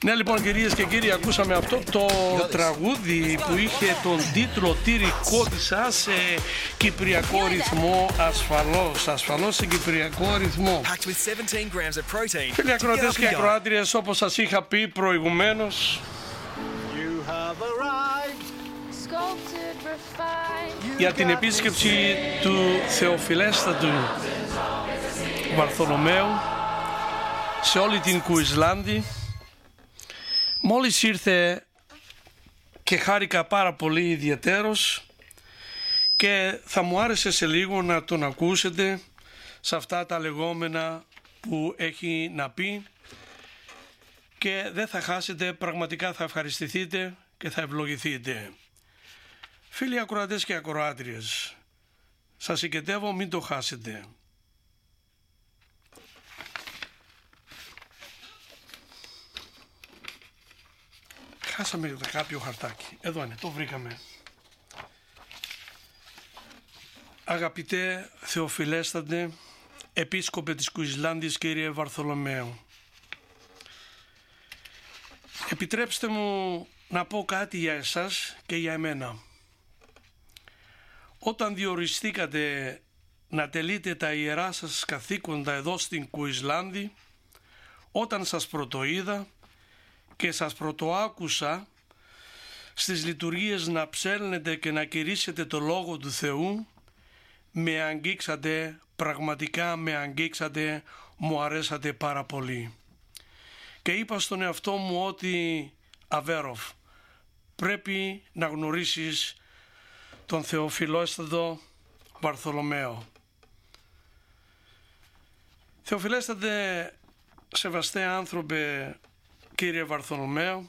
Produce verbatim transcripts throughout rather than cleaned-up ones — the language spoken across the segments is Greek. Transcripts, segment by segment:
Ναι, λοιπόν, κυρίες και κύριοι, ακούσαμε αυτό το τραγούδι που είχε τον τίτλο «Τύρι κόντισα» σε κυπριακό ρυθμό, ασφαλώς, ασφαλώς σε κυπριακό ρυθμό. Φίλοι ακροατές και ακροάτριες, όπως σας είχα πει προηγουμένως, για την επίσκεψη του Θεοφιλέστατου Βαρθολομαίου σε όλη την Κουισλάνδη, μόλις ήρθε και χάρηκα πάρα πολύ ιδιαιτέρως και θα μου άρεσε σε λίγο να τον ακούσετε σε αυτά τα λεγόμενα που έχει να πει και δεν θα χάσετε, πραγματικά θα ευχαριστηθείτε και θα ευλογηθείτε. Φίλοι ακροατές και ακροάτριες, σας συγκετεύω, μην το χάσετε. Χάσαμε κάποιο χαρτάκι. Εδώ είναι, το βρήκαμε. Αγαπητέ Θεοφιλέστατε, επίσκοπε της Κουισλάνδης, κύριε Βαρθολομαίου, επιτρέψτε μου να πω κάτι για εσάς και για εμένα. Όταν διοριστήκατε να τελείτε τα ιερά σας καθήκοντα εδώ στην Κουισλάνδη, όταν σας πρωτοείδα και σας πρωτοάκουσα στις λειτουργίες να ψέλνετε και να κηρύσσετε το Λόγο του Θεού, με αγγίξατε, πραγματικά με αγγίξατε, μου αρέσατε πάρα πολύ. Και είπα στον εαυτό μου ότι Αβέροφ, πρέπει να γνωρίσεις τον Θεοφιλέστατο Βαρθολομαίο. Θεοφιλέστατε, σεβαστέ άνθρωπε, κύριε Βαρθολομαίο,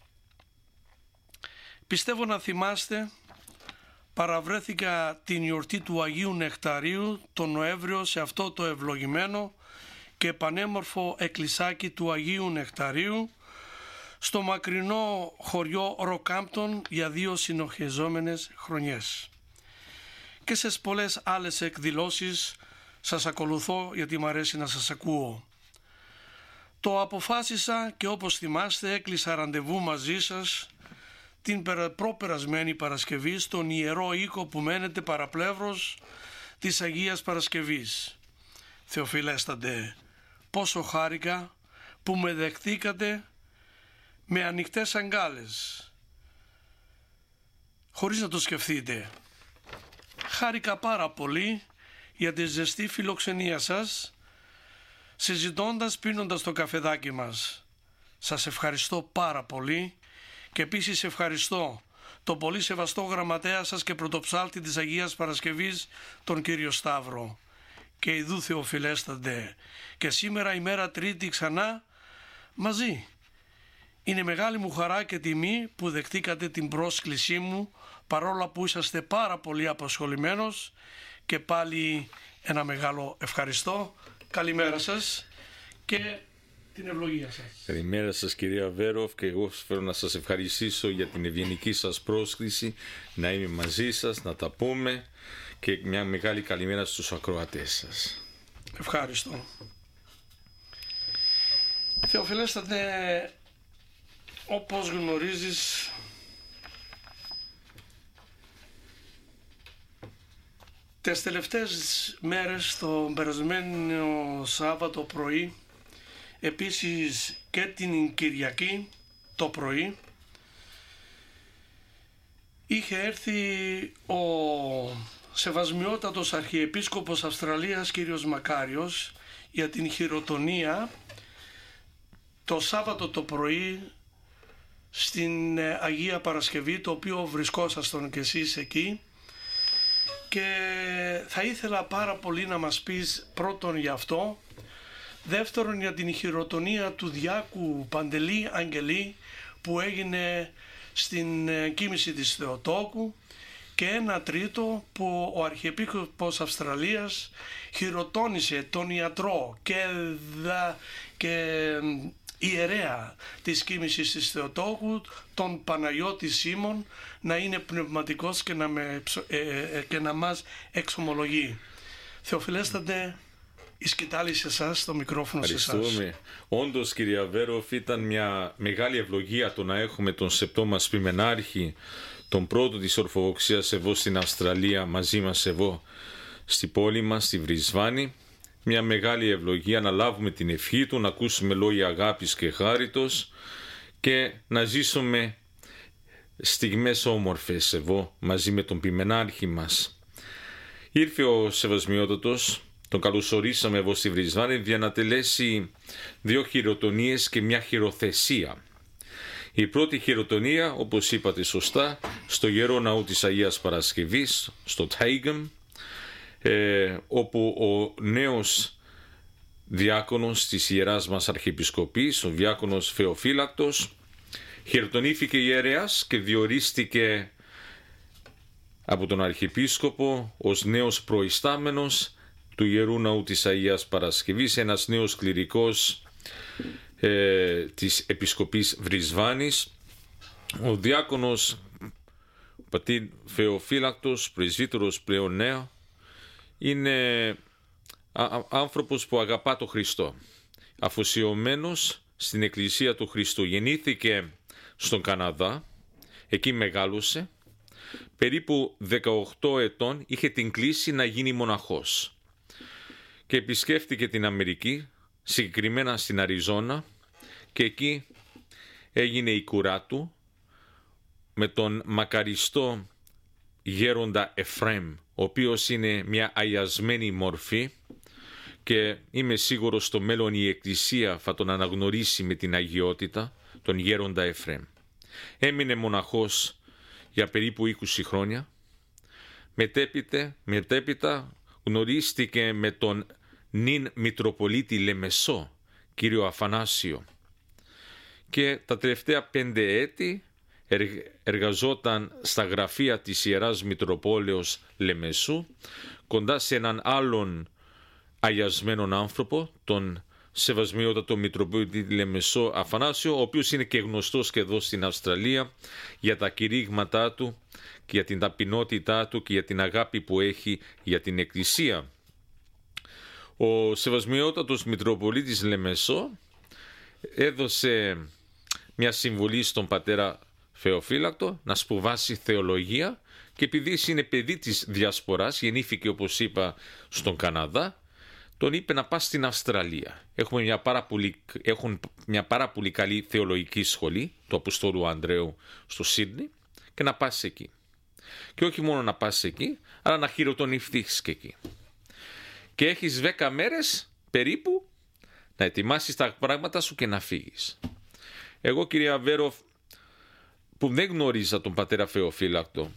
πιστεύω να θυμάστε, παραβρέθηκα την γιορτή του Αγίου Νεκταρίου τον Νοέμβριο σε αυτό το ευλογημένο και πανέμορφο εκκλησάκι του Αγίου Νεκταρίου στο μακρινό χωριό Ροκάμπτον για δύο συνοχιζόμενες χρονιές. Και σε πολλές άλλες εκδηλώσεις σας ακολουθώ γιατί μου αρέσει να σας ακούω. Το αποφάσισα και όπως θυμάστε έκλεισα ραντεβού μαζί σας την προπερασμένη Παρασκευή στον Ιερό Οίκο που μένετε παραπλεύρος της Αγίας Παρασκευής. Θεοφιλέστατε, πόσο χάρηκα που με δεχτήκατε με ανοιχτές αγκάλες, χωρίς να το σκεφτείτε. Χάρηκα πάρα πολύ για τη ζεστή φιλοξενία σας, συζητώντας, πίνοντας το καφεδάκι μας. Σας ευχαριστώ πάρα πολύ και επίσης ευχαριστώ τον πολύ σεβαστό γραμματέα σας και πρωτοψάλτη της Αγίας Παρασκευής, τον κύριο Σταύρο. Και ιδού Θεοφιλέστατε, και σήμερα ημέρα Τρίτη ξανά μαζί. Είναι μεγάλη μου χαρά και τιμή που δεχτήκατε την πρόσκλησή μου, παρόλα που είσαστε πάρα πολύ απασχολημένος, και πάλι ένα μεγάλο ευχαριστώ. Καλημέρα σας και την ευλογία σας. Καλημέρα σας, κυρία Αβέροφ, και εγώ θέλω να σας ευχαριστήσω για την ευγενική σας πρόσκληση να είμαι μαζί σας, να τα πούμε, και μια μεγάλη καλημέρα στους ακροατές σας. Ευχαριστώ. Θεοφιλέστατε, όπως γνωρίζεις, τις τελευταίες μέρες, το περασμένο Σάββατο πρωί, επίσης και την Κυριακή το πρωί, είχε έρθει ο σεβασμιότατος Αρχιεπίσκοπος Αυστραλίας κύριος Μακάριος για την χειροτονία το Σάββατο το πρωί στην Αγία Παρασκευή, το οποίο βρισκόσασταν κι εσείς εκεί, και θα ήθελα πάρα πολύ να μας πεις πρώτον για αυτό, δεύτερον για την χειροτονία του Διάκου Παντελή Αγγελή που έγινε στην κοίμηση της Θεοτόκου, και ένα τρίτο που ο Αρχιεπίσκοπος Αυστραλίας χειροτώνησε τον ιατρό και, δα, και ιερέα της κοίμησης της Θεοτόκου, τον Παναγιώτη Σίμων, να είναι πνευματικός και να, με, ε, ε, και να μας εξομολογεί. Θεοφιλέστατε, Η σκητάλη σε εσάς, το μικρόφωνο σε εσάς. Ευχαριστούμε. Όντως, κύριε Αβέροφ, ήταν μια μεγάλη ευλογία το να έχουμε τον σεπτό μας πειμενάρχη, τον πρώτο της Ορθοδοξίας εδώ στην Αυστραλία, μαζί μας εδώ στη πόλη μας, στη Βρισβάνη. Μια μεγάλη ευλογία να λάβουμε την ευχή του, να ακούσουμε λόγια αγάπης και χάριτος και να ζήσουμε στιγμές όμορφες εδώ μαζί με τον πειμενάρχη μας. Ήρθε ο Σεβασμιότατος, τον καλωσορίσαμε εδώ στη Βρισβάνη για να τελέσει δύο χειροτονίες και μια χειροθεσία. Η πρώτη χειροτονία, όπως είπατε σωστά, στο Ιερό Ναό της Αγίας Παρασκευής, στο Τάιγαμ, ε, όπου ο νέος διάκονος της Ιεράς μας Αρχιεπισκοπής, ο διάκονος Θεοφύλακτος, χειροτονήθηκε ιερέας και διορίστηκε από τον Αρχιεπίσκοπο ως νέος προϊστάμενος του Ιερού Ναού της Αγίας Παρασκευής, ένας νέος κληρικός ε, της Επισκοπής Βρισβάνης. Ο διάκονος πατήρ Θεοφύλακτος, πρεσβύτερος πλέον νέο, είναι α, άνθρωπος που αγαπά τον Χριστό, αφοσιωμένος στην Εκκλησία του Χριστού. Γεννήθηκε στον Καναδά, εκεί μεγάλωσε, περίπου δεκαοκτώ ετών είχε την κλίση να γίνει μοναχός και επισκέφτηκε την Αμερική, συγκεκριμένα στην Αριζόνα, και εκεί έγινε η κουρά του με τον μακαριστό γέροντα Εφραίμ, ο οποίος είναι μια αγιασμένη μορφή και είμαι σίγουρος στο μέλλον η Εκκλησία θα τον αναγνωρίσει με την αγιότητα, τον γέροντα Εφραίμ. Έμεινε μοναχός για περίπου είκοσι χρόνια. Μετέπειτα, μετέπειτα γνωρίστηκε με τον νυν Μητροπολίτη Λεμεσό, κύριο Αφανάσιο, και τα τελευταία πέντε έτη εργαζόταν στα γραφεία της Ιεράς Μητροπόλεως Λεμεσού, κοντά σε έναν άλλον αγιασμένον άνθρωπο, τον Σεβασμιότατο Μητροπολίτη Λεμεσό Αφανάσιο, ο οποίος είναι και γνωστός και εδώ στην Αυστραλία για τα κηρύγματά του και για την ταπεινότητά του και για την αγάπη που έχει για την Εκκλησία. Ο Σεβασμιότατος Μητροπολίτης Λεμεσό έδωσε μια συμβουλή στον πατέρα Θεοφύλακτο να σπουδάσει θεολογία, και επειδή είναι παιδί της διασποράς, γεννήθηκε όπως είπα στον Καναδά, τον είπε να πας στην Αυστραλία. Έχουμε μια πάρα πολύ, έχουν μια πάρα πολύ καλή θεολογική σχολή του Αποστόλου Ανδρέου στο Σίδνεϊ, και να πας εκεί. Και όχι μόνο να πας εκεί, αλλά να χειροτονηθείς και εκεί. Και έχεις δέκα μέρες περίπου να ετοιμάσεις τα πράγματα σου και να φύγεις. Εγώ, κύριε Αβέροφ, που δεν γνώριζα τον πατέρα Θεοφύλακτο,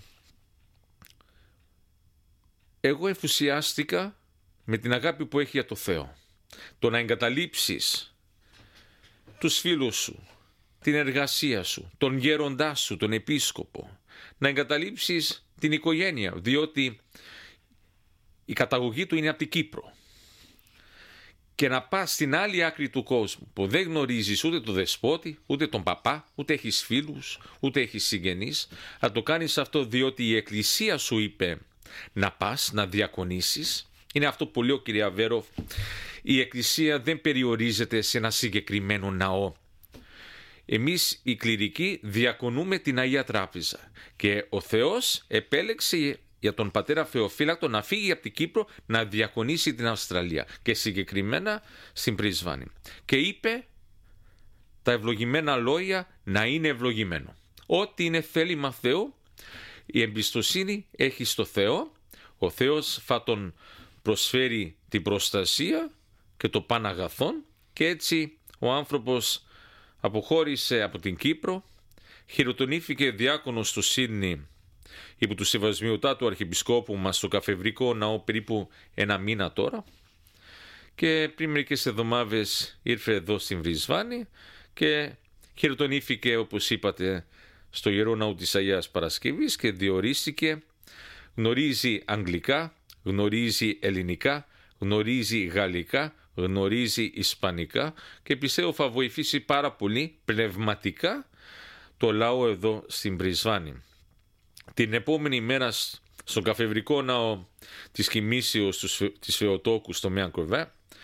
εγώ ενθουσιάστηκα με την αγάπη που έχει για το Θεό. Το να εγκαταλείψεις τους φίλους σου, την εργασία σου, τον γέροντά σου, τον επίσκοπο, να εγκαταλείψεις την οικογένεια, διότι η καταγωγή του είναι από την Κύπρο, και να πας στην άλλη άκρη του κόσμου που δεν γνωρίζεις ούτε τον δεσπότη, ούτε τον παπά, ούτε έχεις φίλους, ούτε έχεις συγγενείς, να το κάνεις αυτό διότι η Εκκλησία σου είπε να πας, να διακονήσεις. Είναι αυτό που λέω, κύριε Αβέροφ, η Εκκλησία δεν περιορίζεται σε ένα συγκεκριμένο ναό. Εμείς οι κληρικοί διακονούμε την Αγία Τράπεζα και ο Θεός επέλεξε για τον πατέρα Θεοφύλακτο να φύγει από την Κύπρο να διακονήσει την Αυστραλία και συγκεκριμένα στην Μπρισβάνη. Και είπε τα ευλογημένα λόγια να είναι ευλογημένο. Ό,τι είναι θέλημα Θεού, η εμπιστοσύνη έχει στο Θεό, ο Θεός θα τον προσφέρει την προστασία και το παν αγαθόν, και έτσι ο άνθρωπος αποχώρησε από την Κύπρο, χειροτονήθηκε διάκονος στο Σίδνεϊ υπό του Σεβασμιωτά του Αρχιεπισκόπου μας στο Καφεδρικό Ναό περίπου ένα μήνα τώρα, και πριν μερικές εβδομάδες ήρθε εδώ στην Βρισβάνη και χειροτονήθηκε, όπως είπατε, στο Ιερό Ναό της Αγίας Παρασκευής και διορίστηκε. Γνωρίζει αγγλικά, γνωρίζει ελληνικά, γνωρίζει γαλλικά, γνωρίζει ισπανικά, και πιστεύω θα βοηθήσει πάρα πολύ πνευματικά το λαό εδώ στην Μπρισβάνη. Την επόμενη μέρα στον Καφεδρικό Ναό της Κοιμήσεως της Θεοτόκου στο Μιανκοβέ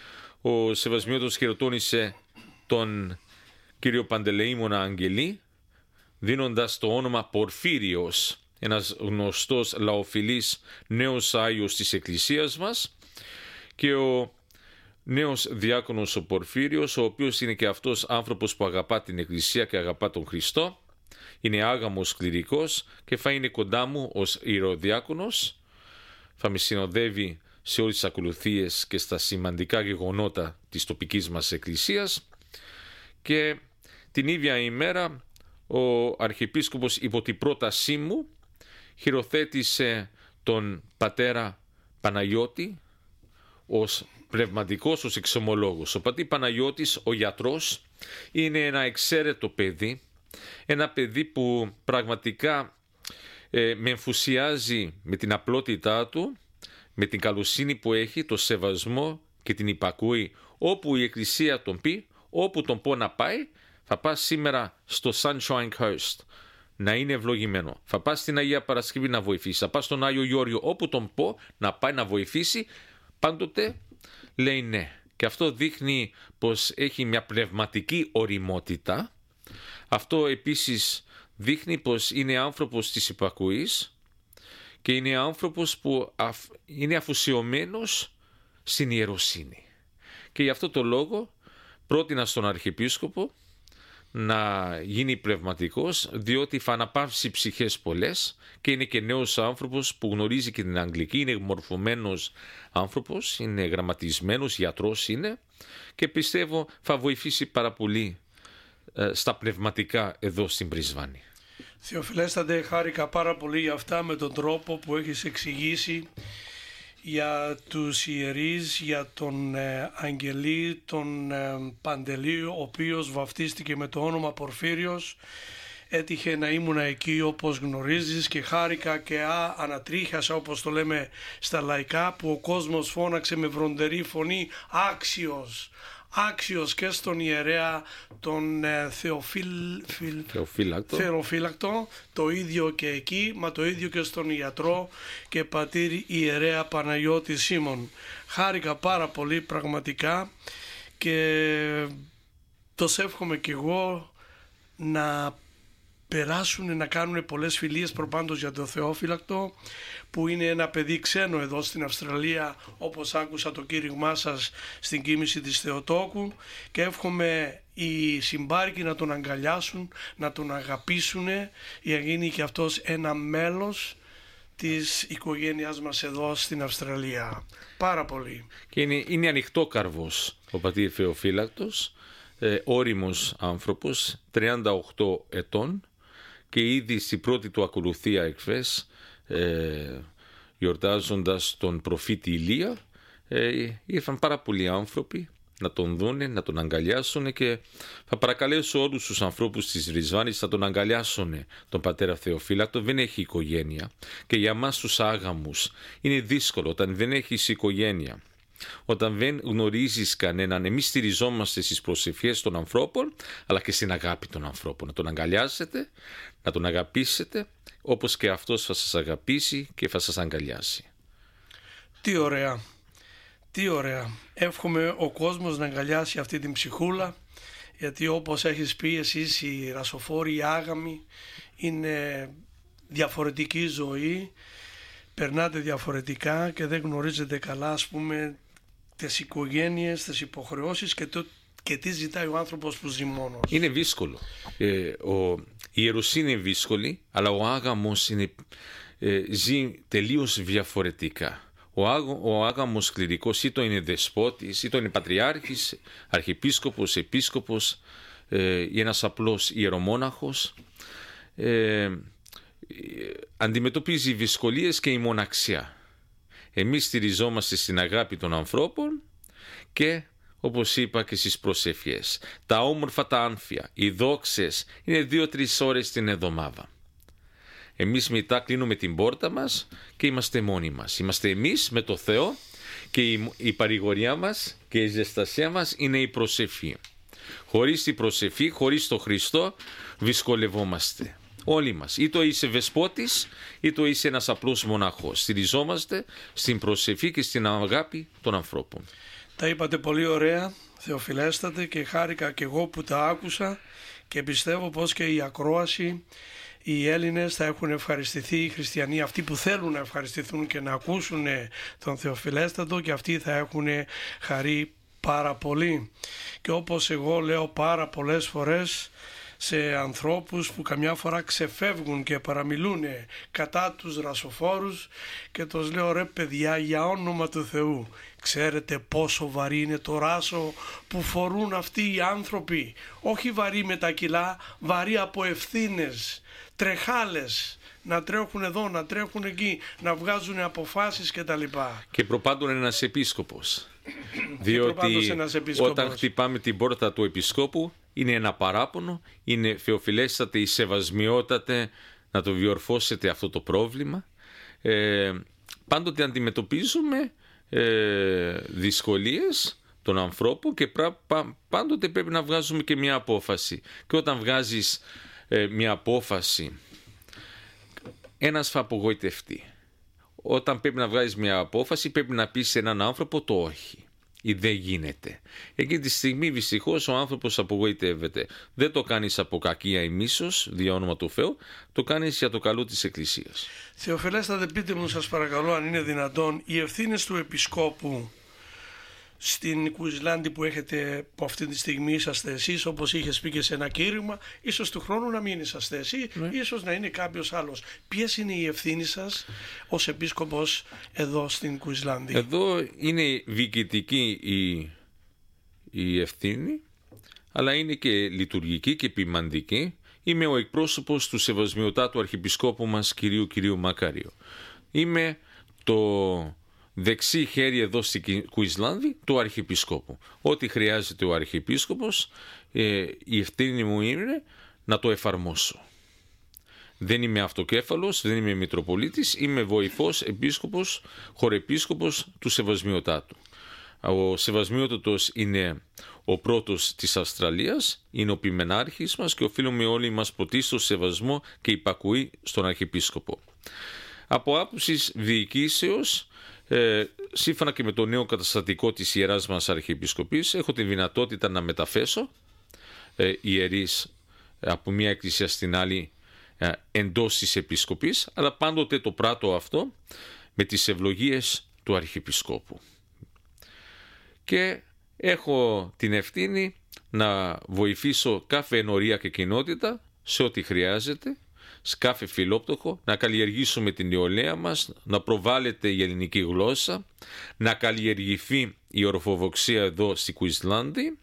ο Σεβασμιότατος χειροτώνησε τον κύριο Παντελεήμονα Αγγελή, δίνοντας το όνομα Πορφύριος, ένας γνωστός λαοφιλής νέος Άγιος της Εκκλησίας μας, και ο νέος διάκονος ο Πορφύριος, ο οποίος είναι και αυτός άνθρωπος που αγαπά την Εκκλησία και αγαπά τον Χριστό, είναι άγαμος κληρικός και θα είναι κοντά μου ως ιεροδιάκονος, θα με συνοδεύει σε όλες τις ακολουθίες και στα σημαντικά γεγονότα της τοπικής μας εκκλησίας, και την ίδια ημέρα ο Αρχιεπίσκοπος υπό την πρότασή μου χειροθέτησε τον πατέρα Παναγιώτη ως πνευματικός, ως εξομολόγος. Ο πατή Παναγιώτης, ο γιατρός, είναι ένα εξαίρετο παιδί, ένα παιδί που πραγματικά ε, με ενθουσιάζει με την απλότητά του, με την καλοσύνη που έχει, το σεβασμό και την υπακούει. Όπου η Εκκλησία τον πει, όπου τον πω να πάει, θα πας σήμερα στο Sunshine Coast να είναι ευλογημένο. Θα πας στην Αγία Παρασκευή να βοηθήσει. Θα πας στον Άγιο Γεώργιο, όπου τον πω να πάει να βοηθήσει, πάντοτε λέει ναι. Και αυτό δείχνει πως έχει μια πνευματική ωριμότητα. Αυτό επίσης δείχνει πως είναι άνθρωπος της υπακούης και είναι άνθρωπος που είναι αφοσιωμένος στην ιεροσύνη. Και γι' αυτό το λόγο πρότεινα στον Αρχιεπίσκοπο να γίνει πνευματικός, διότι θα αναπαύσει ψυχές πολλές και είναι και νέος άνθρωπος που γνωρίζει και την Αγγλική, είναι μορφωμένος άνθρωπος, είναι γραμματισμένος, γιατρός είναι, και πιστεύω θα βοηθήσει πάρα πολύ ε, στα πνευματικά εδώ στην Πρίσβανη. Θεοφιλέστατε, χάρηκα πάρα πολύ για αυτά, με τον τρόπο που έχεις εξηγήσει για τους ιερείς, για τον ε, Αγγελή, τον ε, Παντελή, ο οποίος βαφτίστηκε με το όνομα Πορφύριος. Έτυχε να ήμουνα εκεί, όπως γνωρίζεις, και χάρηκα και α, ανατρίχιασα, όπως το λέμε στα λαϊκά, που ο κόσμος φώναξε με βροντερή φωνή «Άξιος! Άξιος!» και στον ιερέα τον ε, Θεοφίλ, φιλ, Θεοφύλακτο. Θεοφύλακτο, το ίδιο και εκεί, μα το ίδιο και στον ιατρό και πατήρ ιερέα Παναγιώτη Σίμων. Χάρηκα πάρα πολύ πραγματικά και το εύχομαι κι εγώ να περάσουν, να κάνουν πολλές φιλίες προπάντως για το Θεόφυλακτο, που είναι ένα παιδί ξένο εδώ στην Αυστραλία, όπως άκουσα το κήρυγμά σας στην κοίμηση της Θεοτόκου, και εύχομαι οι συμπάρκοι να τον αγκαλιάσουν, να τον αγαπήσουν, για να γίνει και αυτός ένα μέλος της οικογένειάς μας εδώ στην Αυστραλία. Πάρα πολύ. Και είναι, είναι ανοιχτόκαρβος ο πατήρ Θεοφύλακτος, ε, όριμος άνθρωπος, τριάντα οκτώ ετών, και ήδη στην πρώτη του ακολουθία εκφές, ε, γιορτάζοντας τον προφήτη Ηλία, ε, ήρθαν πάρα πολλοί άνθρωποι να τον δούνε, να τον αγκαλιάσουν, και θα παρακαλέσω όλους τους ανθρώπους της Βρισβάνης να τον αγκαλιάσουν τον πατέρα Θεοφύλακτο. Δεν έχει οικογένεια και για μας τους άγαμους είναι δύσκολο όταν δεν έχεις οικογένεια, όταν δεν γνωρίζεις κανέναν. Εμείς στηριζόμαστε στις προσευχές των ανθρώπων, αλλά και στην αγάπη των ανθρώπων. Να τον αγκαλιάσετε, να τον αγαπήσετε, όπως και αυτός θα σας αγαπήσει και θα σας αγκαλιάσει. Τι ωραία, τι ωραία. Εύχομαι ο κόσμος να αγκαλιάσει αυτή την ψυχούλα, γιατί όπως έχεις πει εσείς, οι ρασοφόροι, οι άγαμοι, είναι διαφορετική ζωή, περνάτε διαφορετικά και δεν γνωρίζετε καλά, ας πούμε, τις οικογένειες, τις υποχρεώσεις και, το, και τι ζητάει ο άνθρωπος που ζει μόνος. Είναι δύσκολο. Ε, ο, η ιεροσύνη είναι δύσκολη, αλλά ο άγαμος είναι, ε, ζει τελείως διαφορετικά. Ο, άγω, ο άγαμος κληρικός είτε είναι δεσπότης, είτε είναι πατριάρχης, αρχιεπίσκοπος, επίσκοπος, ε, ή ένας απλός ιερομόναχος, ε, αντιμετωπίζει δυσκολίες και η μοναξιά. Εμείς στηριζόμαστε στην αγάπη των ανθρώπων και, όπως είπα, και στις προσευχές. Τα όμορφα τα άνθια, οι δόξες, είναι δύο-τρεις ώρες την εβδομάδα. Εμείς μετά κλείνουμε την πόρτα μας και είμαστε μόνοι μας. Είμαστε εμείς με το Θεό, και η, η παρηγοριά μας και η ζεστασία μας είναι η προσευχή. Χωρίς την προσευχή, χωρίς τον Χριστό, δυσκολευόμαστε. Όλοι μας, είτε είσαι δεσπότης, είτε είσαι ένας απλός μοναχός. Στηριζόμαστε στην προσευχή και στην αγάπη των ανθρώπων. Τα είπατε πολύ ωραία, Θεοφιλέστατε, και χάρηκα και εγώ που τα άκουσα και πιστεύω πως και η ακρόαση, οι Έλληνες θα έχουν ευχαριστηθεί, οι χριστιανοί αυτοί που θέλουν να ευχαριστηθούν και να ακούσουν τον Θεοφιλέστατο, και αυτοί θα έχουν χαρεί πάρα πολύ. Και όπως εγώ λέω πάρα πολλές φορές σε ανθρώπους που καμιά φορά ξεφεύγουν και παραμιλούν κατά τους ρασοφόρους, και τους λέω: ρε παιδιά, για όνομα του Θεού, ξέρετε πόσο βαρύ είναι το ράσο που φορούν αυτοί οι άνθρωποι? Όχι βαρύ με τα κιλά, βαρύ από ευθύνες, τρεχάλες, να τρέχουν εδώ, να τρέχουν εκεί, να βγάζουν αποφάσεις κτλ. Και προπάντων ένας επίσκοπος. Διότι ένας επίσκοπος, όταν χτυπάμε την πόρτα του επισκόπου, είναι ένα παράπονο, είναι Θεοφιλέστατε ή σεβασμιότατε να το διορθώσετε αυτό το πρόβλημα. Ε, πάντοτε αντιμετωπίζουμε ε, δυσκολίες των ανθρώπων και πρα, πα, πάντοτε πρέπει να βγάζουμε και μια απόφαση. Και όταν βγάζεις ε, μια απόφαση, ένας θα απογοητευτεί. Όταν πρέπει να βγάλεις μια απόφαση, πρέπει να πεις σε έναν άνθρωπο το όχι ή δεν γίνεται. Εκείνη τη στιγμή δυστυχώς ο άνθρωπος απογοητεύεται. Δεν το κάνεις από κακία ή μίσος, δια όνομα του Θεού, το κάνεις για το καλό της Εκκλησίας. Θεοφιλέστατε, πείτε μου σας παρακαλώ, αν είναι δυνατόν, οι ευθύνες του επισκόπου στην Κουισλάνδη που έχετε, που αυτή τη στιγμή είσαστε εσείς, όπως είχες πει και σε ένα κήρυγμα, ίσως του χρόνου να μην είσαστε εσύ, ναι. ίσως να είναι κάποιος άλλος. Ποιες είναι οι ευθύνες σας ως επίσκοπος εδώ στην Κουισλάνδη? Εδώ είναι διοικητική η, η ευθύνη, αλλά είναι και λειτουργική και ποιμαντική. Είμαι ο εκπρόσωπος του Σεβασμιωτάτου Αρχιεπισκόπου μας, κυρίου κυρίου Μακάριο. Είμαι το δεξί χέρι εδώ στην Κουισλάνδη του Αρχιεπισκόπου. Ό,τι χρειάζεται ο Αρχιεπίσκοπος, ε, η ευθύνη μου είναι να το εφαρμόσω. Δεν είμαι αυτοκέφαλος, δεν είμαι Μητροπολίτης, είμαι βοηθός επίσκοπος, χωρεπίσκοπος του Σεβασμιωτάτου. Ο Σεβασμιότατος είναι ο πρώτος της Αυστραλίας, είναι ο ποιμενάρχης μας και οφείλουμε όλοι μας πρωτίστως σεβασμό και υπακούη στον Αρχιεπίσκοπο. Από άποψης διοικήσεως, Ε, σύμφωνα και με το νέο καταστατικό της Ιεράς μας Αρχιεπισκοπής, έχω τη δυνατότητα να μεταθέσω ε, ιερείς από μία εκκλησία στην άλλη ε, εντός της Επισκοπής, αλλά πάντοτε το πράττω αυτό με τις ευλογίες του Αρχιεπισκόπου. Και έχω την ευθύνη να βοηθήσω κάθε ενορία και κοινότητα σε ό,τι χρειάζεται, σε κάθε φιλόπτωχο, να καλλιεργήσουμε την νεολαία μας, να προβάλλεται η ελληνική γλώσσα, να καλλιεργηθεί η ορθοδοξία εδώ στη Κουισλάνδη,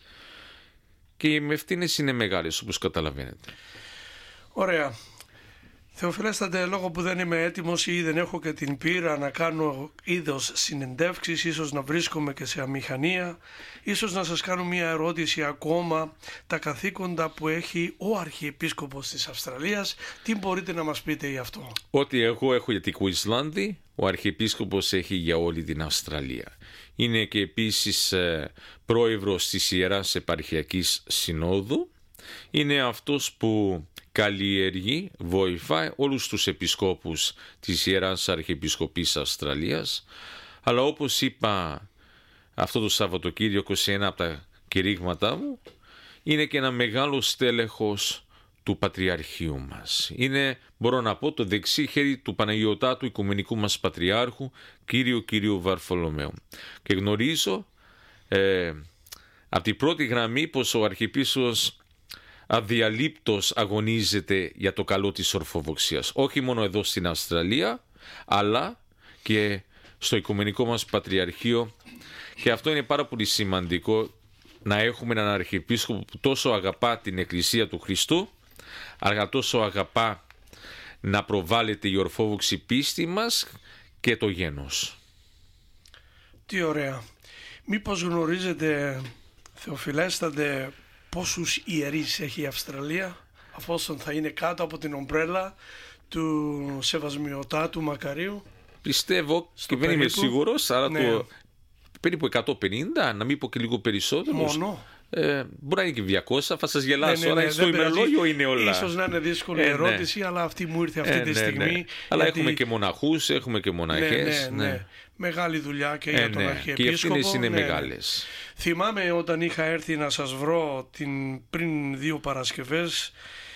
και οι ευθύνες είναι μεγάλες, όπως καταλαβαίνετε. Ωραία. Θεοφιλέστατε, λόγω που δεν είμαι έτοιμος ή δεν έχω και την πείρα να κάνω είδος συνεντεύξεις, ίσως να βρίσκομαι και σε αμηχανία, ίσως να σας κάνω μια ερώτηση ακόμα, τα καθήκοντα που έχει ο Αρχιεπίσκοπος της Αυστραλίας, τι μπορείτε να μας πείτε γι' αυτό? Ό,τι εγώ έχω για την Κουισλάνδη, ο Αρχιεπίσκοπος έχει για όλη την Αυστραλία. Είναι και επίσης ε, πρόεδρος της Ιεράς Επαρχιακής Συνόδου. Είναι αυτός που καλλιεργεί, βοηθάει όλους τους επισκόπους της Ιεράς Αρχιεπισκοπής Αυστραλίας, αλλά όπως είπα αυτό το Σαββατοκύριακο σε ένα από τα κηρύγματά μου, είναι και ένα μεγάλο στέλεχος του Πατριαρχείου μας. Είναι, μπορώ να πω, το δεξί χέρι του Παναγιωτάτου Οικουμενικού μας Πατριάρχου, κύριο κύριο Βαρθολομαίου. Και γνωρίζω ε, από την πρώτη γραμμή πως ο Αρχιεπίσκοπος αδιαλείπτως αγωνίζεται για το καλό της Ορθοδοξίας, όχι μόνο εδώ στην Αυστραλία, αλλά και στο Οικουμενικό μας Πατριαρχείο, και αυτό είναι πάρα πολύ σημαντικό, να έχουμε έναν Αρχιεπίσκοπο που τόσο αγαπά την Εκκλησία του Χριστού, αλλά τόσο αγαπά να προβάλλεται η ορθόδοξη πίστη μας και το γένος. Τι ωραία. Μήπως γνωρίζετε, Θεοφιλέστατε, πόσους ιερείς έχει η Αυστραλία, αφόσον θα είναι κάτω από την ομπρέλα του Σεβασμιωτάτου Μακαρίου? Πιστεύω, και δεν είμαι σίγουρος, αλλά ναι, το περίπου εκατόν πενήντα, να μην πω και λίγο περισσότερο. Μόνο. Ε, μπορεί να είναι και διακόσια, θα σας γελάσω, ναι, ναι, αλλά ναι, στο ημερολόγιο είναι όλα. Ίσως να είναι δύσκολη ε, ναι. ερώτηση, αλλά αυτή μου ήρθε αυτή ε, τη ναι, στιγμή. Ναι. Αλλά γιατί... έχουμε και μοναχούς, έχουμε και μοναχές. Ναι, ναι, ναι. Ναι. Μεγάλη δουλειά και για ε, τον ναι. Αρχιεπίσκοπο. Και οι ευθύνες είναι ναι, μεγάλες. Θυμάμαι όταν είχα έρθει να σας βρω την... πριν δύο Παρασκευές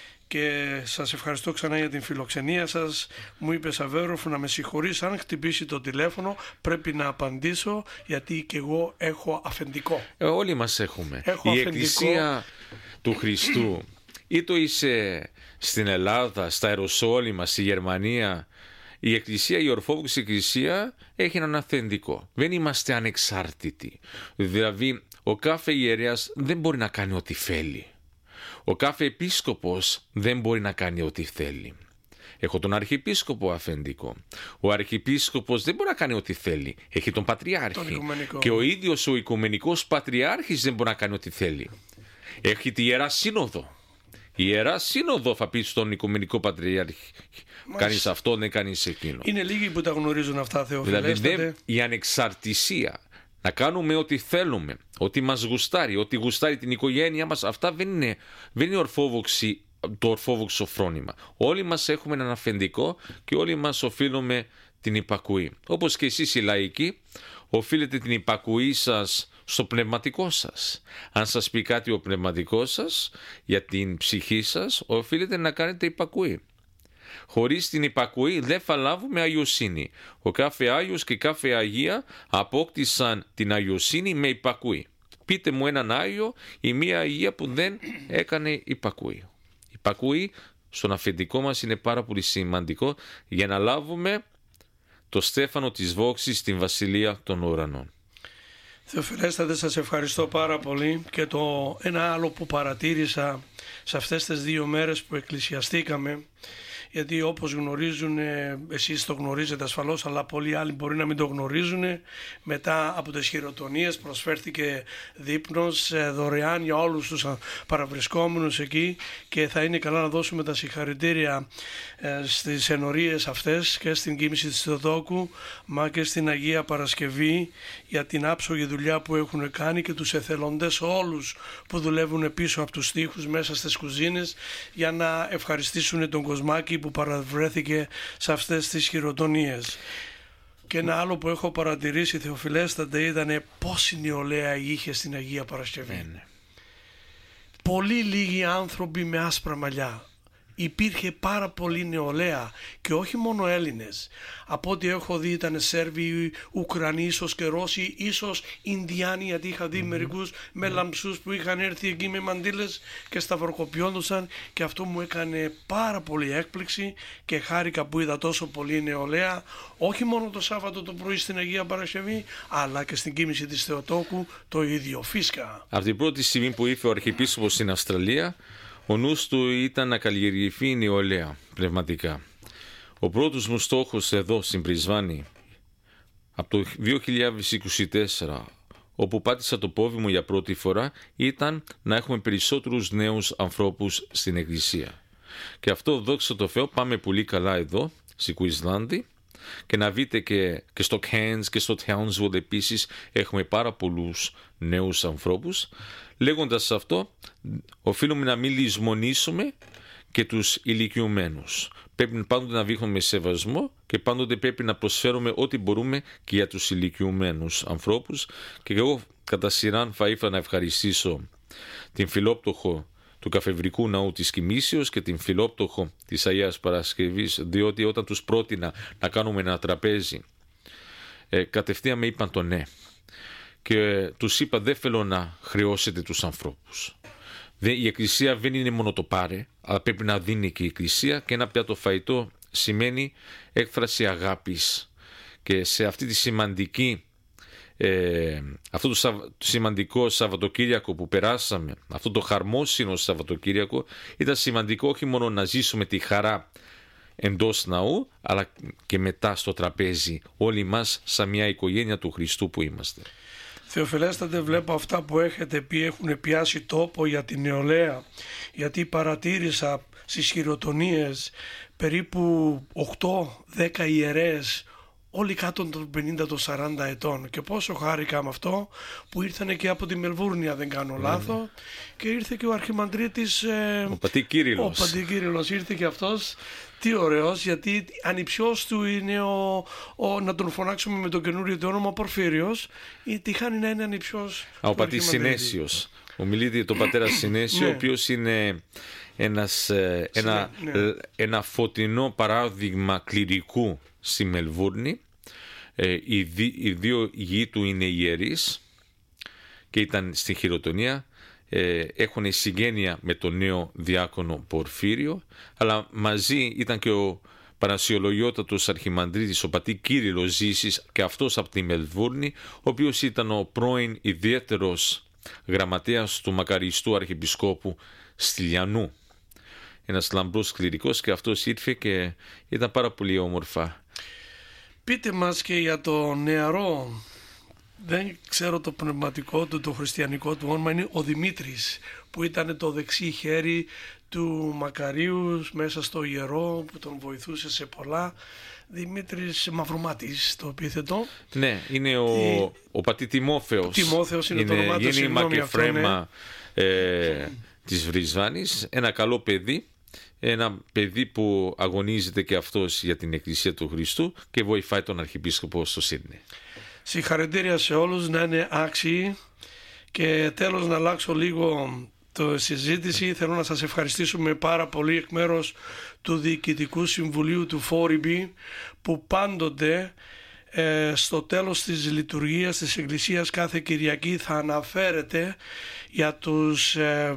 και σας ευχαριστώ ξανά για την φιλοξενία σας. Μου είπε Σαβέροφ να με συγχωρείς, αν χτυπήσει το τηλέφωνο πρέπει να απαντήσω, γιατί και εγώ έχω αφεντικό. Ε, όλοι μας έχουμε. Έχω η αφεντικό. Εκκλησία του Χριστού, είτε είσαι στην Ελλάδα, στα Ιεροσόλυμα, στη Γερμανία, η Εκκλησία, η Ορθόδοξη Εκκλησία έχει έναν αφεντικό. Δεν είμαστε ανεξάρτητοι. Δηλαδή ο κάθε ιερέας δεν μπορεί να κάνει ό,τι θέλει. Ο κάθε επίσκοπος δεν μπορεί να κάνει ό,τι θέλει. Έχω τον Αρχιεπίσκοπο αφεντικό. Ο Αρχιεπίσκοπος δεν μπορεί να κάνει ό,τι θέλει. Έχει τον Πατριάρχη. Τον και ο ίδιος ο Οικουμενικός Πατριάρχης δεν μπορεί να κάνει ό,τι θέλει. Έχει τη Ιερά Σύνοδο. Η Ιερά Σύνοδο θα πει στον Οικουμενικό Πατριάρχη. Κάνεις αυτό, δεν κάνεις εκείνο. Είναι λίγοι που τα γνωρίζουν αυτά, Θεοφιλέστατε. Δηλαδή η ανεξαρτησία. Να κάνουμε ό,τι θέλουμε, ό,τι μας γουστάρει, ό,τι γουστάρει την οικογένειά μας, αυτά δεν είναι, δεν είναι ορθόδοξη, το ορθόδοξο φρόνημα. Όλοι μας έχουμε έναν αφεντικό και όλοι μας οφείλουμε την υπακούη. Όπως και εσείς οι λαϊκοί, οφείλετε την υπακούη σας στο πνευματικό σας. Αν σας πει κάτι ο πνευματικός σας για την ψυχή σας, οφείλετε να κάνετε υπακούη. Χωρίς την υπακούη δεν θα λάβουμε αγιοσύνη. Ο κάθε Άγιος και κάθε Αγία απόκτησαν την αγιοσύνη με υπακούη. Πείτε μου έναν Άγιο ή μία Αγία που δεν έκανε υπακούη. Υπακούη στον αφεντικό μας είναι πάρα πολύ σημαντικό για να λάβουμε το στέφανο της δόξης στην Βασιλεία των Ουρανών. Θεοφιλέστατε, σας ευχαριστώ πάρα πολύ, και το ένα άλλο που παρατήρησα σε αυτές τις δύο μέρες που εκκλησιαστήκαμε, γιατί όπως γνωρίζουν, εσείς το γνωρίζετε ασφαλώς, αλλά πολλοί άλλοι μπορεί να μην το γνωρίζουν, μετά από τις χειροτονίες προσφέρθηκε δείπνος δωρεάν για όλους τους παραβρισκόμενους εκεί, και θα είναι καλά να δώσουμε τα συγχαρητήρια στις ενορίες αυτές και στην Κοίμηση της Θεοτόκου, μα και στην Αγία Παρασκευή, για την άψογη δουλειά που έχουν κάνει, και τους εθελοντές όλους που δουλεύουν πίσω από τους στίχους μέσα στις κουζίνες για να ευχαριστήσουν τον Κοσμάκη που παραβρέθηκε σε αυτές τις χειροτονίες. Και ένα άλλο που έχω παρατηρήσει, Θεοφιλέστατε, ήταν πόση νεολαία είχε στην Αγία Παρασκευή. Ναι, ναι. Πολύ λίγοι άνθρωποι με άσπρα μαλλιά. Υπήρχε πάρα πολύ νεολαία, και όχι μόνο Έλληνες. Από ό,τι έχω δει ήταν Σέρβοι, Ουκρανοί, ίσως και Ρώσοι, ίσως Ινδιάνοι, γιατί είχα δει mm-hmm. μερικούς με λαμψούς που είχαν έρθει εκεί με μαντήλες και σταυροκοπιόντουσαν, και αυτό μου έκανε πάρα πολύ έκπληξη και χάρηκα που είδα τόσο πολύ νεολαία, όχι μόνο το Σάββατο το πρωί στην Αγία Παρασκευή, αλλά και στην Κοίμηση της Θεοτόκου το ίδιο φύσκα. Από την πρώτη στιγμή που ήρθε ο Αρχιεπίσκοπος στην Αυστραλία, ο νους του ήταν να καλλιεργηθεί η νεολαία πνευματικά. Ο πρώτος μου στόχος εδώ στην Πρισβάνη, από το δύο χιλιάδες είκοσι τέσσερα, όπου πάτησα το πόδι μου για πρώτη φορά, ήταν να έχουμε περισσότερους νέους ανθρώπους στην Εκκλησία. Και αυτό, δόξα τω Θεώ, πάμε πολύ καλά εδώ, στη Κουισλάνδη, και να δείτε και, και στο Cairns και στο Townsville επίσης έχουμε πάρα πολλούς νέους ανθρώπους. Λέγοντας αυτό, οφείλουμε να μην λησμονήσουμε και τους ηλικιωμένους. Πρέπει πάντοτε να δείχνουμε σεβασμό και πάντοτε πρέπει να προσφέρουμε ό,τι μπορούμε και για τους ηλικιωμένους ανθρώπους. Και εγώ κατά σειράν θα ήθελα να ευχαριστήσω την φιλόπτωχο του Καφεδρικού Ναού της Κοιμήσεως και την φιλόπτωχο της Αγίας Παρασκευής, διότι όταν τους πρότεινα να κάνουμε ένα τραπέζι, ε, κατευθείαν με είπαν το ναι. Και τους είπα, δεν θέλω να χρεώσετε τους ανθρώπους. Η Εκκλησία δεν είναι μόνο το πάρε, αλλά πρέπει να δίνει και η Εκκλησία, και ένα πιάτο φαγητό σημαίνει έκφραση αγάπης. Και σε αυτή τη σημαντική, ε, αυτό το, σαβ, το σημαντικό Σαββατοκύριακο που περάσαμε, αυτό το χαρμόσυνο Σαββατοκύριακο, ήταν σημαντικό όχι μόνο να ζήσουμε τη χαρά εντός ναού, αλλά και μετά στο τραπέζι, όλοι μας σαν μια οικογένεια του Χριστού που είμαστε. Θεοφιλέστατε, βλέπω αυτά που έχετε πει έχουν πιάσει τόπο για την νεολαία, γιατί παρατήρησα στις χειροτονίες περίπου οκτώ δέκα ιερέες όλοι κάτω των πενήντα των σαράντα ετών, και πόσο χάρηκα με αυτό που ήρθανε και από τη Μελβούρνη, αν δεν κάνω λάθος, mm. και ήρθε και ο αρχιμανδρίτης ε, ο Πατή Κύριλλος. Ο Πατή Κύριλλος ήρθε και αυτός. Τι ωραίος, γιατί ανιψιός του είναι ο, ο, να τον φωνάξουμε με το καινούριο του όνομα Πορφύριος, ή τυχάνει να είναι ανιψιός. Α, ο Πατής Συνέσιος. Ομιλείται τον πατέρα Συνέσιο, ο οποίος είναι ένας, ένα, ναι. ένα φωτεινό παράδειγμα κληρικού στη Μελβούρνη. Ε, οι, δι, οι δύο γη του είναι ιερείς και ήταν στην χειροτονία. Ε, έχουν συγγένεια με τον νέο διάκονο Πορφύριο, αλλά μαζί ήταν και ο παρασιολογιότατος αρχιμανδρίτης ο Πατή Κύριλλος Ζήσης, και αυτός από τη Μελβούρνη, ο οποίος ήταν ο πρώην ιδιαίτερος γραμματέας του μακαριστού αρχιεπισκόπου Στυλιανού, ένας λαμπρός κληρικός, και αυτός ήρθε και ήταν πάρα πολύ όμορφα. Πείτε μας και για το νεαρό, δεν ξέρω το πνευματικό του, το χριστιανικό του όνομα, είναι ο Δημήτρης, που ήταν το δεξί χέρι του Μακαρίου μέσα στο ιερό, που τον βοηθούσε σε πολλά. Δημήτρης Μαυρομάτης το επίθετο. Ναι, είναι ο, Τι... ο Πατή Τιμόθεος. Τιμόθεος είναι, είναι το όνομά του. Γέννημα και φρέμα ναι. ε, της Βρισβάνης. Ένα καλό παιδί. Ένα παιδί που αγωνίζεται και αυτός για την Εκκλησία του Χριστού και βοηθάει τον Αρχιεπίσκοπο στο Σίδνεϊ. Συγχαρητήρια σε όλους, να είναι άξιοι. Και τέλος, να αλλάξω λίγο το συζήτηση. Θέλω να σας ευχαριστήσουμε πάρα πολύ εκ μέρους του Διοικητικού Συμβουλίου του Φόριμπι, που πάντοτε ε, στο τέλος της λειτουργίας της Εκκλησίας κάθε Κυριακή θα αναφέρεται για τους ε,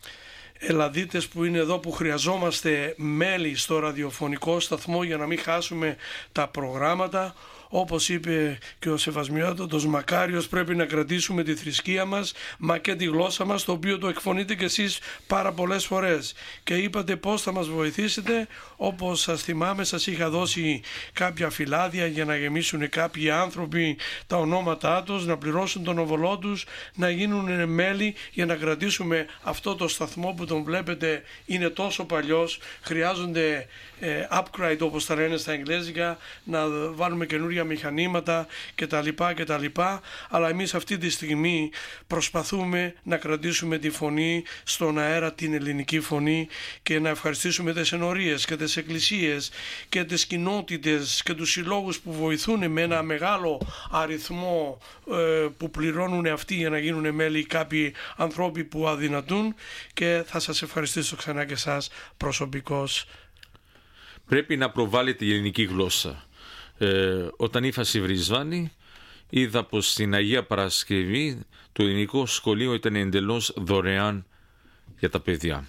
Ελλαδίτες που είναι εδώ, που χρειαζόμαστε μέλη στο ραδιοφωνικό σταθμό για να μην χάσουμε τα προγράμματα. Όπως είπε και ο Σεβασμιότατος Μακάριος, πρέπει να κρατήσουμε τη θρησκεία μας, μα και τη γλώσσα μας, το οποίο το εκφωνείτε και εσείς πάρα πολλές φορές. Και είπατε πώς θα μας βοηθήσετε. Όπως σας θυμάμαι, σας είχα δώσει κάποια φυλάδια για να γεμίσουν κάποιοι άνθρωποι τα ονόματά τους, να πληρώσουν τον οβολό τους, να γίνουν μέλη, για να κρατήσουμε αυτό το σταθμό που τον βλέπετε είναι τόσο παλιός. Χρειάζονται ε, upgrade, όπως τα λένε στα εγγλέζικα, να βάλουμε καινούργια μηχανήματα κτλ, κτλ. Αλλά εμείς αυτή τη στιγμή προσπαθούμε να κρατήσουμε τη φωνή στον αέρα, την ελληνική φωνή, και να ευχαριστήσουμε τις ενορίες και τις εκκλησίες και τις κοινότητες και τους συλλόγους που βοηθούν με ένα μεγάλο αριθμό ε, που πληρώνουν αυτοί για να γίνουν μέλη, κάποιοι ανθρώποι που αδυνατούν, και θα σας ευχαριστήσω ξανά και εσάς προσωπικώς. Πρέπει να προβάλλεται η ελληνική γλώσσα. Ε, όταν ήρθα στη Βρισβάνη, είδα πως στην Αγία Παρασκευή το ελληνικό σχολείο ήταν εντελώς δωρεάν για τα παιδιά.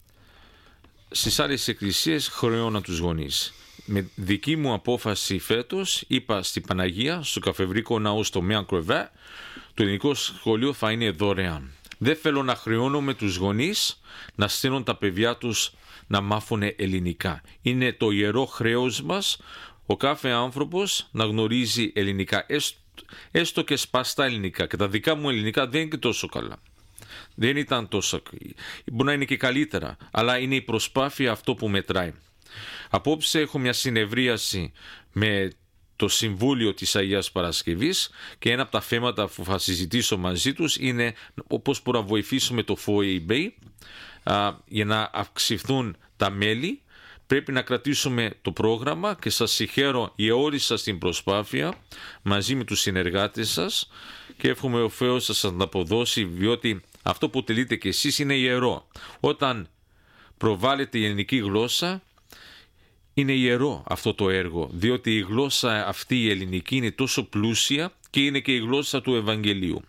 Στις άλλες εκκλησίες χρεώνα τους γονείς. Με δική μου απόφαση φέτος είπα στη Παναγία, στο Καφευρίκο Ναό στο Μέαν Κρεβέ, το ελληνικό σχολείο θα είναι δωρεάν. Δεν θέλω να χρεώνω τους γονείς να στέλνουν τα παιδιά τους να μάθουν ελληνικά. Είναι το ιερό χρέος μας ο κάθε άνθρωπος να γνωρίζει ελληνικά, έστω, έστω και σπαστά ελληνικά. Και τα δικά μου ελληνικά δεν είναι και τόσο καλά. Δεν ήταν τόσο. Μπορεί να είναι και καλύτερα, αλλά είναι η προσπάθεια αυτό που μετράει. Απόψε έχω μια συνευρίαση με το Συμβούλιο της Αγίας Παρασκευής, και ένα από τα θέματα που θα συζητήσω μαζί τους είναι πώς μπορούμε να βοηθήσουμε το ΦΟΕΙΜΠΕΙ για να αυξηθούν τα μέλη. Πρέπει να κρατήσουμε το πρόγραμμα και σας συγχαίρω για όλη σας την προσπάθεια μαζί με τους συνεργάτες σας, και εύχομαι ο Θεός να σας αποδώσει, διότι αυτό που τελείτε και εσείς είναι ιερό. Όταν προβάλλεται η ελληνική γλώσσα, είναι ιερό αυτό το έργο, διότι η γλώσσα αυτή η ελληνική είναι τόσο πλούσια και είναι και η γλώσσα του Ευαγγελίου.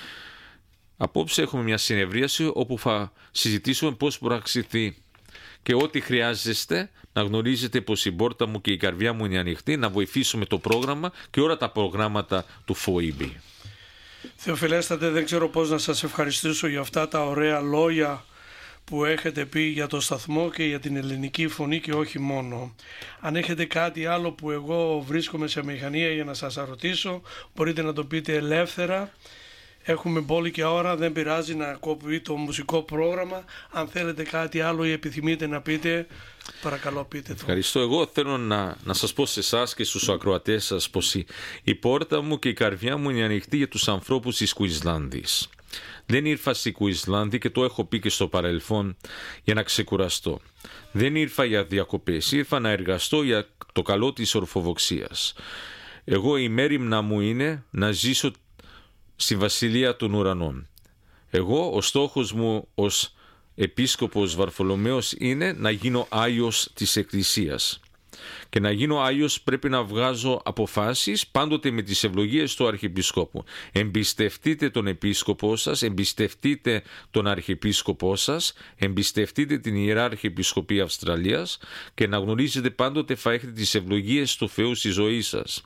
Απόψε έχουμε μια συνευρίαση όπου θα συζητήσουμε πώς μπορεί να αυξηθεί, και ό,τι χρειάζεστε να γνωρίζετε πως η πόρτα μου και η καρδιά μου είναι ανοιχτή να βοηθήσουμε το πρόγραμμα και όλα τα προγράμματα του ΦΟΗΜΠΗ. Θεοφιλέστατε, δεν ξέρω πώς να σας ευχαριστήσω για αυτά τα ωραία λόγια που έχετε πει για το σταθμό και για την ελληνική φωνή, και όχι μόνο. Αν έχετε κάτι άλλο που εγώ βρίσκομαι σε μηχανία για να σας ρωτήσω, μπορείτε να το πείτε ελεύθερα. Έχουμε μπόλικη ώρα, δεν πειράζει να κόπει το μουσικό πρόγραμμα. Αν θέλετε κάτι άλλο ή επιθυμείτε να πείτε, παρακαλώ πείτε το. Ευχαριστώ. Εγώ θέλω να, να σας πω σε εσάς και στους ακροατές σας πως η, η πόρτα μου και η καρδιά μου είναι ανοιχτή για τους ανθρώπους της Κουισλάνδης. Δεν ήρθα στη Κουισλάνδη και το έχω πει και στο παρελθόν για να ξεκουραστώ. Δεν ήρθα για διακοπές, ήρθα να εργαστώ για το καλό της Ορθοδοξίας. Εγώ η μέριμνα μου είναι να ζήσω στη Βασιλεία των Ουρανών. Εγώ ο στόχος μου ως Επίσκοπος Βαρθολομαίος είναι να γίνω Άγιος της Εκκλησίας. Και να γίνω Άγιος πρέπει να βγάζω αποφάσεις πάντοτε με τις ευλογίες του Αρχιεπισκόπου. Εμπιστευτείτε τον Επίσκοπό σας, εμπιστευτείτε τον Αρχιεπίσκοπό σας, εμπιστευτείτε την Ιερά Αρχιεπισκοπή Αυστραλίας και να γνωρίζετε πάντοτε θα έχετε τις ευλογίες του Θεού στη ζωή σας.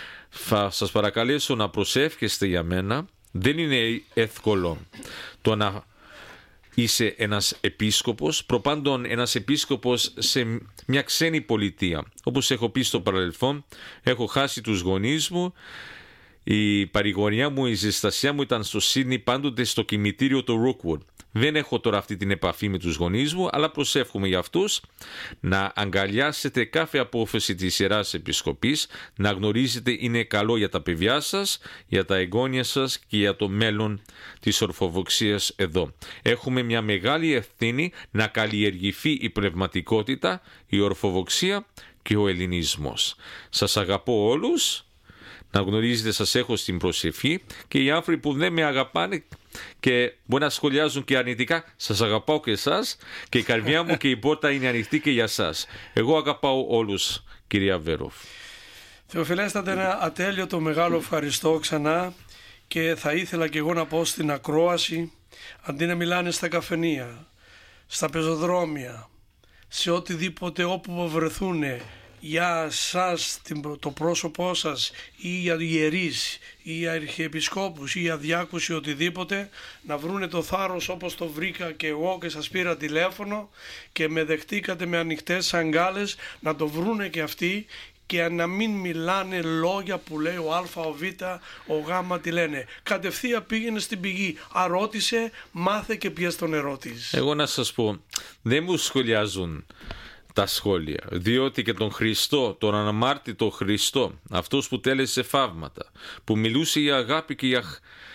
Θα σας παρακαλέσω να προσεύχεστε για μένα. Δεν είναι εύκολο το να είσαι ένας επίσκοπος, προπάντων ένας επίσκοπος σε μια ξένη πολιτεία. Όπως έχω πει στο παρελθόν, έχω χάσει τους γονείς μου, η παρηγοριά μου, η ζεστασιά μου ήταν στο Σίδνεϊ πάντοτε στο κημητήριο του Rookwood. Δεν έχω τώρα αυτή την επαφή με τους γονείς μου, αλλά προσεύχομαι για αυτούς να αγκαλιάσετε κάθε απόφαση της Ιεράς Επισκοπής, να γνωρίζετε είναι καλό για τα παιδιά σας, για τα εγγόνια σας και για το μέλλον της Ορθοδοξίας εδώ. Έχουμε μια μεγάλη ευθύνη να καλλιεργηθεί η πνευματικότητα, η Ορθοδοξία και ο Ελληνισμός. Σας αγαπώ όλους, να γνωρίζετε σας έχω στην προσευχή και οι άνθρωποι που δεν με αγαπάνε και μπορεί να σχολιάζουν και αρνητικά, σας αγαπάω και εσάς και η καρδιά μου και η πόρτα είναι ανοιχτή και για σας. Εγώ αγαπάω όλους, κυρία Βέροφ. Θεοφιλέστατε, ένα ατέλειωτο μεγάλο ευχαριστώ ξανά και θα ήθελα και εγώ να πω στην ακρόαση, αντί να μιλάνε στα καφενεία, στα πεζοδρόμια, σε οτιδήποτε όπου βρεθούν για σας το πρόσωπό σας ή για ιερείς ή για αρχιεπισκόπους ή για διάκους ή οτιδήποτε, να βρούνε το θάρρος όπως το βρήκα και εγώ και σας πήρα τηλέφωνο και με δεχτήκατε με ανοιχτές αγκάλες, να το βρούνε και αυτοί και να μην μιλάνε λόγια που λέει ο Α, ο Β, ο Γ, τι λένε. Κατευθείαν πήγαινε στην πηγή, αρώτησε, μάθε και πιες τον ερώτης. Εγώ να σας πω, δεν μου σχολιάζουν τα σχόλια, διότι και τον Χριστό, τον αναμάρτητο Χριστό, αυτός που τέλεσε θαύματα, που μιλούσε για αγάπη και για,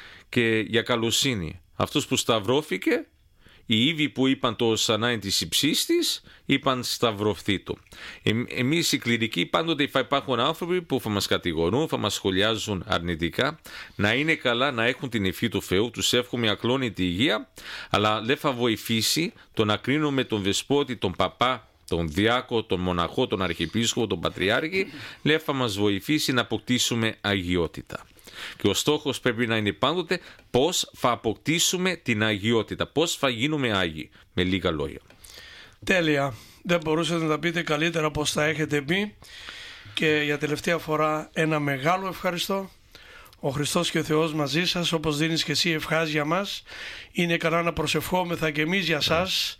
και για καλοσύνη, αυτός που σταυρώθηκε, οι ίδιοι που είπαν το Οσανάιν της υψής της, είπαν σταυρωθήτω. Ε, εμείς οι κληρικοί πάντοτε θα υπάρχουν άνθρωποι που θα μας κατηγορούν, θα μας σχολιάζουν αρνητικά, να είναι καλά, να έχουν την ευχή του Θεού, τους εύχομαι ακλόνητη υγεία, αλλά δεν θα βοηθήσει το να κρίνουμε τον δεσπότη, τον παπά, τον διάκο, τον μοναχό, τον αρχιεπίσκοπο, τον πατριάρχη, λέει θα μας βοηθήσει να αποκτήσουμε αγιότητα. Και ο στόχος πρέπει να είναι πάντοτε πώς θα αποκτήσουμε την αγιότητα, πώς θα γίνουμε άγιοι, με λίγα λόγια. Τέλεια. Δεν μπορούσατε να τα πείτε καλύτερα πώς τα έχετε πει και για τελευταία φορά ένα μεγάλο ευχαριστώ. Ο Χριστός και ο Θεός μαζί σας, όπως δίνεις και εσύ ευχάς για μας. Είναι καλά να προσευχόμεθα και εμείς για σας.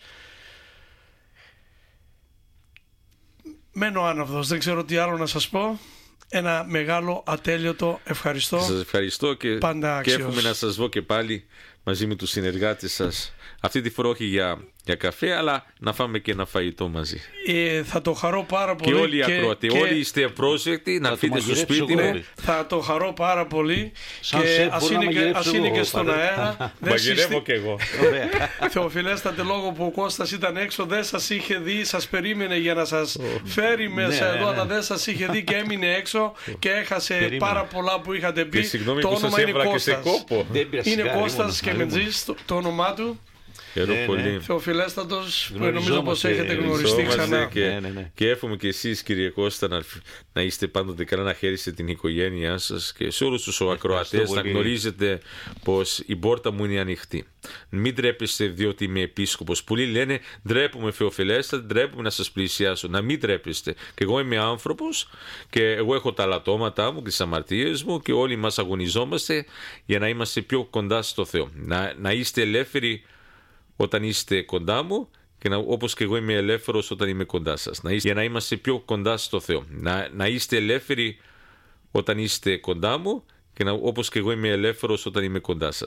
Μένω άναυδος, δεν ξέρω τι άλλο να σας πω. Ένα μεγάλο ατέλειωτο ευχαριστώ. Σας ευχαριστώ και, και εύχομαι να σας δω και πάλι μαζί με τους συνεργάτες σας. Αυτή τη φορά όχι για, για καφέ, αλλά να φάμε και ένα φαγητό μαζί. Ε, θα το χαρώ πάρα πολύ. Και όλοι οι ακροατοί, και... όλοι είστε πρόσεκτοι να φύγετε στο σπίτι μου. Θα το χαρώ πάρα πολύ. Σαν και ας είναι, και, ας είναι και στον αέρα. Μαγειρεύω και εγώ. Θεοφιλέστατε, λόγω που ο Κώστας ήταν έξω, δεν σας είχε δει, σας περίμενε για να σας φέρει μέσα εδώ, αλλά δεν σας είχε δει και έμεινε έξω και έχασε πάρα πολλά που είχατε πει. Το όνομα είναι Κώστας. Είναι Κώστας και Μετζής το όνομά του. Χαίρομαι ναι, πολύ. Ναι. Θεοφιλέστατος, που νομίζω πως έχετε γνωριστεί ξανά. Και, ναι, ναι, ναι. και εύχομαι και εσείς, κύριε Κώστα, να, να είστε πάντοτε καλά, να χαίρεστε την οικογένειά σας και σε όλους τους ακροατές να γνωρίζετε πως η πόρτα μου είναι ανοιχτή. Μην ντρέπεστε διότι είμαι επίσκοπος. Πολλοί λένε ντρέπομαι, Θεοφιλέστατε, ντρέπομαι να σας πλησιάσω. Να μην ντρέπεστε. Και εγώ είμαι άνθρωπος και εγώ έχω τα λατώματά μου και τις αμαρτίες μου και όλοι μας αγωνιζόμαστε για να είμαστε πιο κοντά στο Θεό. Να, να είστε ελεύθεροι όταν είστε κοντά μου και να, όπως και εγώ είμαι ελεύθερος όταν είμαι κοντά σας. Να είστε, για να είμαστε πιο κοντά στο Θεό. Να, να είστε ελεύθεροι όταν είστε κοντά μου και να, όπως και εγώ είμαι ελεύθερος όταν είμαι κοντά σας.